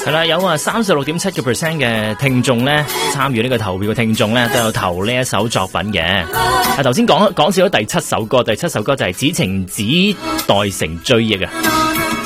係啦，有36.7% 嘅聽眾咧參與呢個投票嘅聽眾咧都有投呢一首作品嘅。頭先講少咗第七首歌就係《此情只待成追憶》啊。